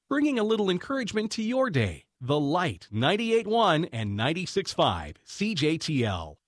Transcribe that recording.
bringing a little encouragement to your day. The Light 98.1 and 96.5 CJTL.